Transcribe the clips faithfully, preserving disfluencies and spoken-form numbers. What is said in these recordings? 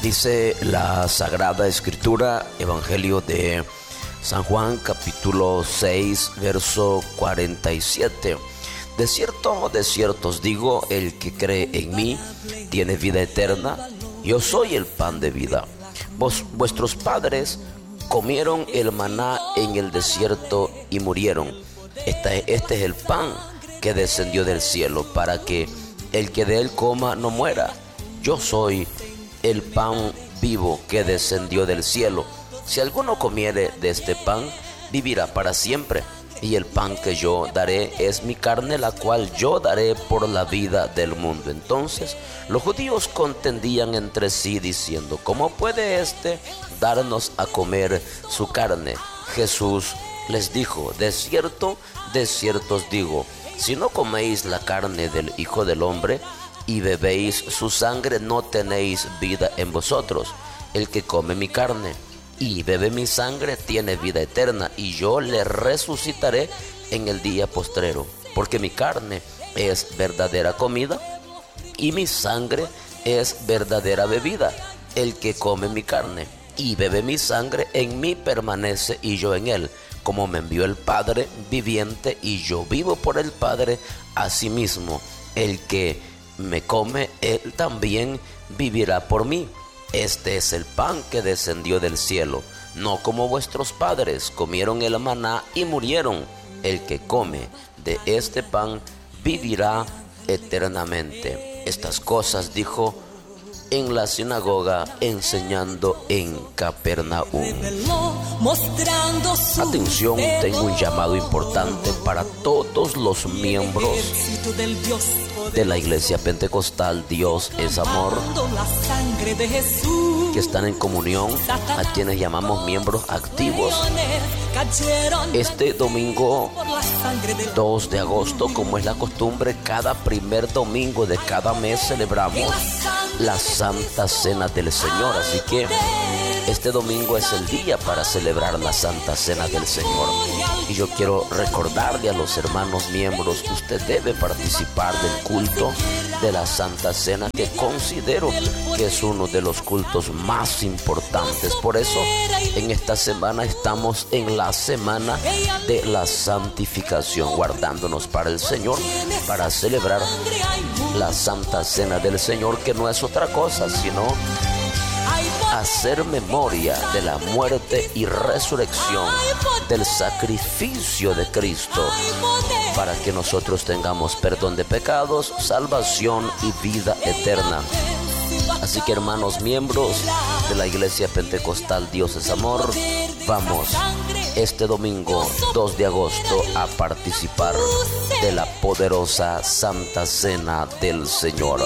Dice la Sagrada Escritura, Evangelio de San Juan, capítulo seis, verso cuarenta y siete. De cierto, de cierto os digo, el que cree en mí tiene vida eterna. Yo soy el pan de vida. Vos, vuestros padres comieron el maná en el desierto y murieron. Este, este es el pan que descendió del cielo, para que el que de él coma no muera. Yo soy el pan vivo que descendió del cielo. Si alguno comiere de este pan, vivirá para siempre. Y el pan que yo daré es mi carne, la cual yo daré por la vida del mundo. Entonces los judíos contendían entre sí, diciendo: ¿cómo puede éste darnos a comer su carne? Jesús les dijo: de cierto, de cierto os digo, si no coméis la carne del Hijo del Hombre y bebéis su sangre, no tenéis vida en vosotros. El que come mi carne y bebe mi sangre tiene vida eterna, y yo le resucitaré en el día postrero. Porque mi carne es verdadera comida y mi sangre es verdadera bebida. El que come mi carne y bebe mi sangre en mí permanece y yo en él. Como me envió el Padre viviente y yo vivo por el Padre, asimismo el que me come, él también vivirá por mí. Este es el pan que descendió del cielo, no como vuestros padres comieron el maná y murieron. El que come de este pan vivirá eternamente. Estas cosas dijo en la sinagoga, enseñando en Capernaum. Atención, tengo un llamado importante para todos los miembros de la Iglesia Pentecostal Dios es Amor, que están en comunión, a quienes llamamos miembros activos. Este domingo dos de agosto, como es la costumbre, cada primer domingo de cada mes celebramos la Santa Cena del Señor. Así que este domingo es el día para celebrar la Santa Cena del Señor. Y yo quiero recordarle a los hermanos miembros que usted debe participar del culto de la Santa Cena, que considero que es uno de los cultos más importantes. Por eso en esta semana estamos en la semana de la santificación, guardándonos para el Señor, para celebrar la Santa Cena del Señor, que no es otra cosa sino hacer memoria de la muerte y resurrección, del sacrificio de Cristo, para que nosotros tengamos perdón de pecados, salvación y vida eterna. Así que, hermanos miembros de la Iglesia Pentecostal Dios es Amor, vamos este domingo dos de agosto a participar de la poderosa Santa Cena del Señor.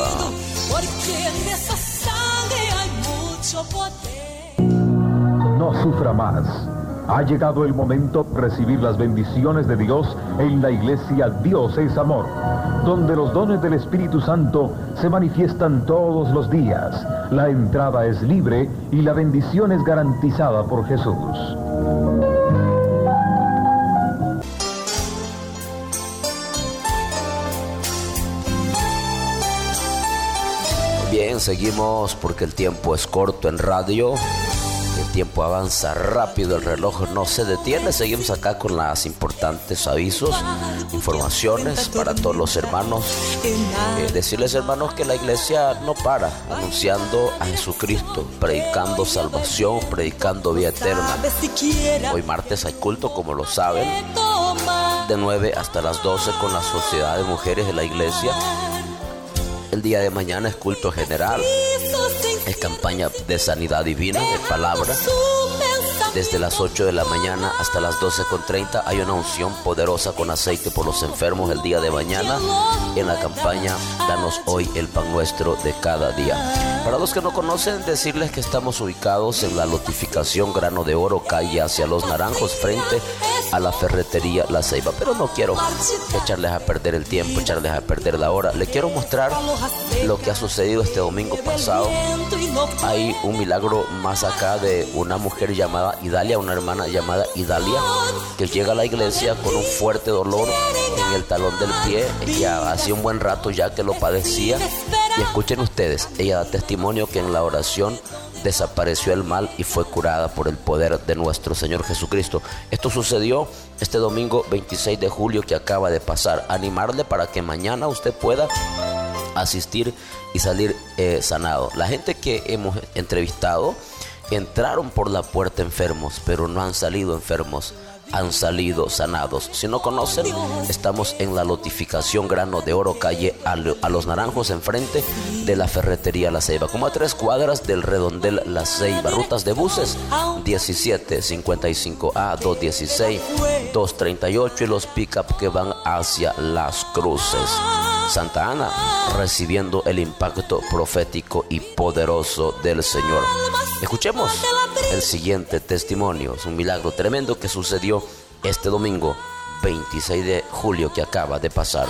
No sufra más. Ha llegado el momento de recibir las bendiciones de Dios en la Iglesia Dios es Amor, donde los dones del Espíritu Santo se manifiestan todos los días. La entrada es libre y la bendición es garantizada por Jesús. Bien, seguimos porque el tiempo es corto en radio. El tiempo avanza rápido, el reloj no se detiene. Seguimos acá con las importantes avisos, informaciones para todos los hermanos. Eh, decirles, hermanos, que la iglesia no para anunciando a Jesucristo, predicando salvación, predicando vida eterna. Hoy martes hay culto, como lo saben, de nueve hasta las doce con la Sociedad de Mujeres de la Iglesia. El día de mañana es culto general, es campaña de sanidad divina, de palabra. Desde las ocho de la mañana hasta las doce con treinta hay una unción poderosa con aceite por los enfermos. El día de mañana en la campaña Danos hoy el pan nuestro de cada día. Para los que no conocen, decirles que estamos ubicados en la lotificación Grano de Oro, calle hacia Los Naranjos, frente a la ferretería La Ceiba. Pero no quiero echarles a perder el tiempo, echarles a perder la hora. Les quiero mostrar lo que ha sucedido este domingo pasado. Hay un milagro más acá de una mujer llamada Idalia, una hermana llamada Idalia, que llega a la iglesia con un fuerte dolor en el talón del pie. Ella hacía un buen rato ya que lo padecía. Y escuchen ustedes, ella da testimonio que en la oración desapareció el mal y fue curada por el poder de nuestro Señor Jesucristo. Esto sucedió este domingo veintiséis de julio que acaba de pasar. Animarle para que mañana usted pueda asistir y salir eh, sanado. La gente que hemos entrevistado entraron por la puerta enfermos, pero no han salido enfermos, han salido sanados. Si no conocen, estamos en la lotificación Grano de Oro, calle a, a Los Naranjos, enfrente de la ferretería La Ceiba, como a tres cuadras del redondel La Ceiba. Rutas de buses diecisiete cincuenta y cinco A, doscientos dieciséis, doscientos treinta y ocho y los pick-up que van hacia Las Cruces. Santa Ana recibiendo el impacto profético y poderoso del Señor. Escuchemos el siguiente testimonio. Es un milagro tremendo que sucedió este domingo veintiséis de julio que acaba de pasar.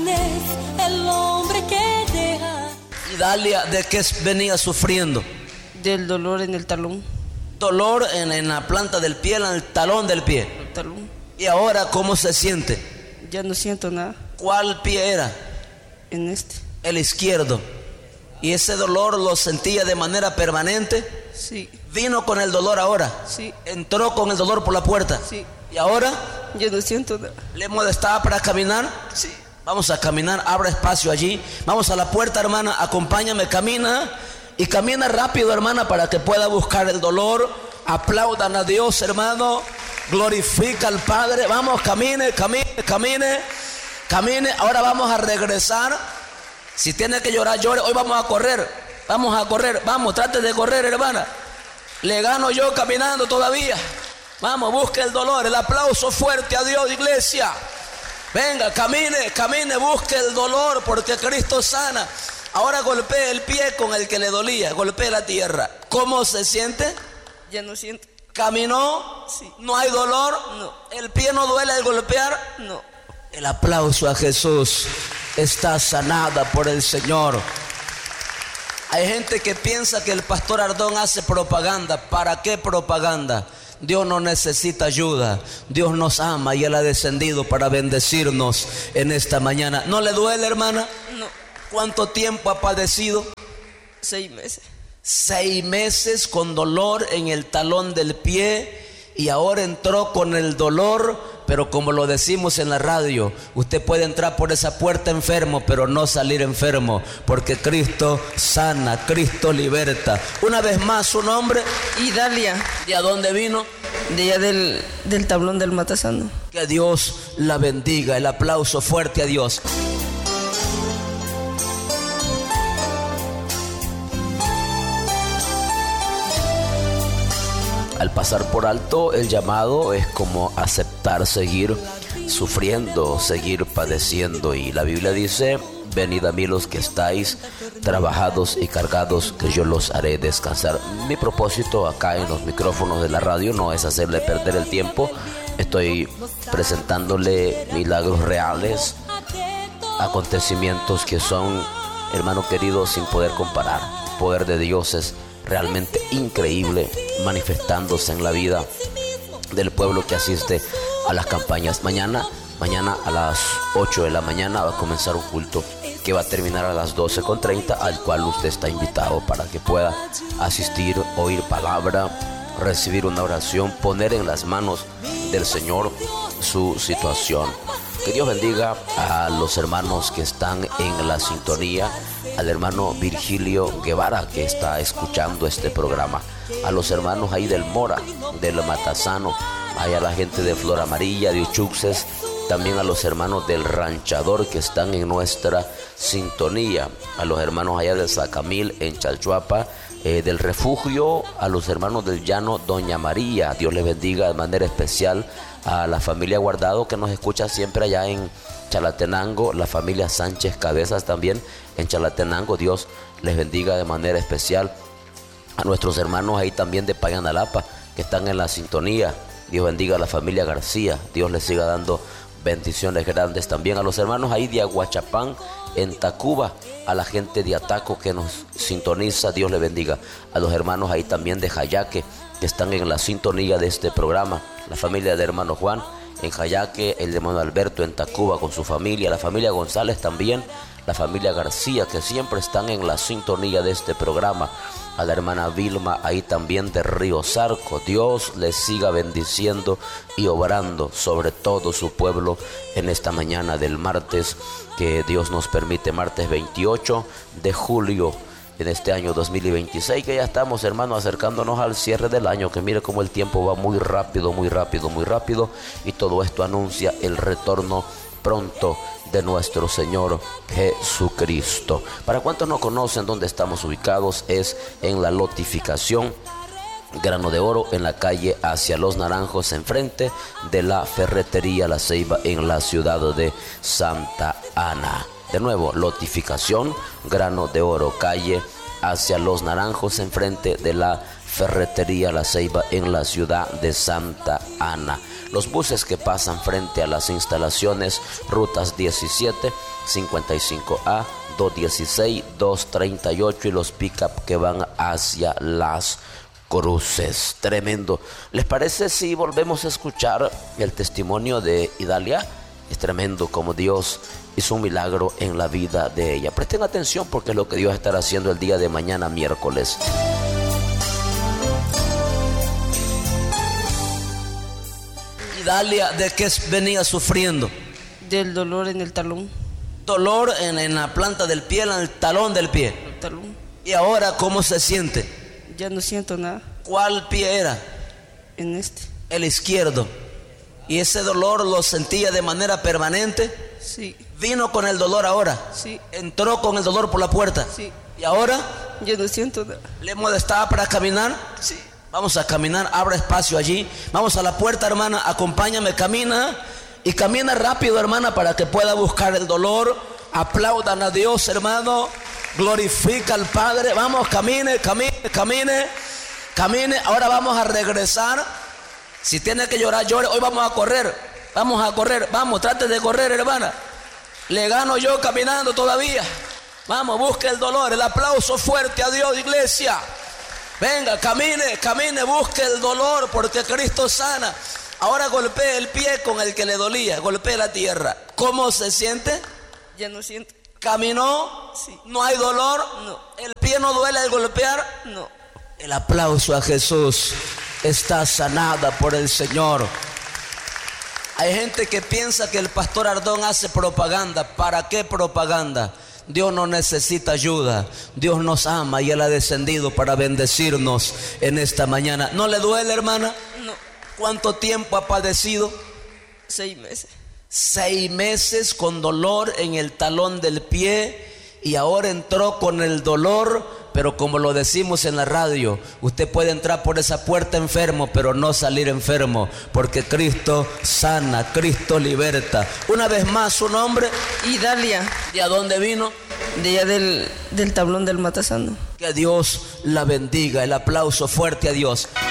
Y Dalia, ¿de qué venía sufriendo? Del dolor en el talón. Dolor en, en la planta del pie, en el talón del pie. El talón. ¿Y ahora cómo se siente? Ya no siento nada. ¿Cuál pie era? En este. El izquierdo. ¿Y ese dolor lo sentía de manera permanente? Sí. ¿Vino con el dolor ahora? Sí. ¿Entró con el dolor por la puerta? Sí. ¿Y ahora? Ya no siento nada. ¿Le molestaba para caminar? Sí. Vamos a caminar, abra espacio allí. Vamos a la puerta, hermana, acompáñame, camina. Y camina rápido, hermana, para que pueda buscar el dolor. Aplaudan a Dios, hermano. Glorifica al Padre. Vamos, camine, camine, camine. Camine, ahora vamos a regresar. Si tiene que llorar, llore. Hoy vamos a correr. Vamos a correr. Vamos, trate de correr, hermana. Le gano yo caminando todavía. Vamos, busque el dolor. El aplauso fuerte a Dios, iglesia. Venga, camine, camine, busque el dolor porque Cristo sana. Ahora golpee el pie con el que le dolía. Golpee la tierra. ¿Cómo se siente? Ya no siento. ¿Caminó? Sí. ¿No hay dolor? No. ¿El pie no duele al golpear? No. El aplauso a Jesús. Está sanada por el Señor. Hay gente que piensa que el pastor Ardón hace propaganda. ¿Para qué propaganda? Dios no necesita ayuda. Dios nos ama y Él ha descendido para bendecirnos en esta mañana. ¿No le duele, hermana? No. ¿Cuánto tiempo ha padecido? Seis meses. Seis meses con dolor en el talón del pie y ahora entró con el dolor. Pero como lo decimos en la radio, usted puede entrar por esa puerta enfermo, pero no salir enfermo, porque Cristo sana, Cristo liberta. Una vez más, su nombre. Y Dalia. ¿De a dónde vino? De allá del, del tablón del Matasano. Que Dios la bendiga. El aplauso fuerte a Dios. Al pasar por alto el llamado es como aceptar seguir sufriendo, seguir padeciendo. Y la Biblia dice: venid a mí los que estáis trabajados y cargados, que yo los haré descansar. Mi propósito acá en los micrófonos de la radio no es hacerle perder el tiempo. Estoy presentándole milagros reales, acontecimientos que son, hermano querido, sin poder comparar. El poder de Dios es realmente increíble, manifestándose en la vida del pueblo que asiste a las campañas. Mañana, mañana a las ocho de la mañana va a comenzar un culto que va a terminar a las doce con treinta, al cual usted está invitado para que pueda asistir, oír palabra, recibir una oración, poner en las manos del Señor su situación. Que Dios bendiga a los hermanos que están en la sintonía, al hermano Virgilio Guevara que está escuchando este programa, a los hermanos ahí del Mora, del Matasano, hay a la gente de Flor Amarilla, de Uchuxes, también a los hermanos del Ranchador que están en nuestra sintonía, a los hermanos allá del Zacamil en Chalchuapa, eh, del Refugio, a los hermanos del Llano Doña María. Dios les bendiga de manera especial a la familia Guardado que nos escucha siempre allá en Chalatenango, la familia Sánchez Cabezas también en Chalatenango. Dios les bendiga de manera especial a nuestros hermanos ahí también de Payanalapa que están en la sintonía. Dios bendiga a la familia García. Dios les siga dando bendiciones grandes. También a los hermanos ahí de Aguachapán en Tacuba, a la gente de Ataco que nos sintoniza. Dios les bendiga a los hermanos ahí también de Jayaque que están en la sintonía de este programa, la familia del hermano Juan en Jayaque, el de hermano Alberto en Tacuba con su familia, la familia González también, la familia García que siempre están en la sintonía de este programa, a la hermana Vilma ahí también de Río Zarco. Dios les siga bendiciendo y obrando sobre todo su pueblo en esta mañana del martes que Dios nos permite, martes veintiocho de julio en este año dos mil veintiséis, que ya estamos, hermanos, acercándonos al cierre del año, que mire cómo el tiempo va muy rápido, muy rápido, muy rápido, y todo esto anuncia el retorno pronto de nuestro Señor Jesucristo. Para cuantos no conocen dónde estamos ubicados, es en la lotificación Grano de Oro, en la calle Hacia los Naranjos, enfrente de la ferretería La Ceiba, en la ciudad de Santa Ana. De nuevo, lotificación Grano de Oro, calle Hacia los Naranjos, enfrente de la ferretería La Ceiba, en la ciudad de Santa Ana. Los buses que pasan frente a las instalaciones, rutas diecisiete, cincuenta y cinco A, doscientos dieciséis, doscientos treinta y ocho, y los pick-up que van hacia Las Cruces. Tremendo. ¿Les parece si volvemos a escuchar el testimonio de Idalia? Es tremendo como Dios hizo un milagro en la vida de ella. Presten atención porque es lo que Dios estará haciendo el día de mañana, miércoles. Idalia, ¿de qué venía sufriendo? Del dolor en el talón. Dolor en, en la planta del pie, en el talón del pie. El talón. ¿Y ahora cómo se siente? Ya no siento nada. ¿Cuál pie era? En este. El izquierdo. ¿Y ese dolor lo sentía de manera permanente? Sí. ¿Vino con el dolor ahora? Sí. ¿Entró con el dolor por la puerta? Sí. ¿Y ahora? Ya no siento nada. ¿Le molestaba para caminar? Sí. Vamos a caminar, abra espacio allí. Vamos a la puerta, hermana, acompáñame, camina. Y camina rápido, hermana, para que pueda buscar el dolor. Aplaudan a Dios, hermano. Glorifica al Padre. Vamos, camine, camine, camine. Camine. Ahora vamos a regresar. Si tiene que llorar, llore. Hoy vamos a correr. Vamos a correr. Vamos, trate de correr, hermana. Le gano yo caminando todavía. Vamos, busque el dolor. El aplauso fuerte a Dios, iglesia. Venga, camine, camine, busque el dolor porque Cristo sana. Ahora golpee el pie con el que le dolía, golpee la tierra. ¿Cómo se siente? Ya no siento. ¿Caminó? Sí. ¿No hay dolor? No. ¿El pie no duele al golpear? No. El aplauso a Jesús. Está sanada por el Señor. Hay gente que piensa que el pastor Ardón hace propaganda. ¿Para qué propaganda? Dios no necesita ayuda. Dios nos ama y Él ha descendido para bendecirnos en esta mañana. ¿No le duele, hermana? No. ¿Cuánto tiempo ha padecido? Seis meses. Seis meses con dolor en el talón del pie, y ahora entró con el dolor. Pero como lo decimos en la radio, usted puede entrar por esa puerta enfermo, pero no salir enfermo, porque Cristo sana, Cristo liberta. Una vez más, su nombre. Idalia. ¿De a dónde vino? De allá del, del tablón del Matasando. Que Dios la bendiga. El aplauso fuerte a Dios.